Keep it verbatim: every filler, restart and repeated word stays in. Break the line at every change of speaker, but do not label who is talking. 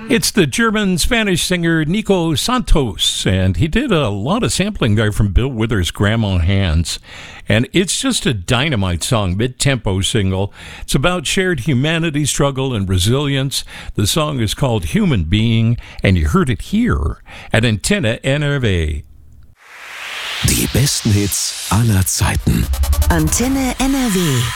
It's the German-Spanish singer Nico Santos, and he did a lot of sampling there from Bill Withers' Grandma Hands. And it's just a dynamite song, mid-tempo single. It's about shared humanity, struggle, and resilience. The song is called Human Being, and you heard it here at Antenne N R W.
Die besten Hits aller Zeiten.
Antenne N R W.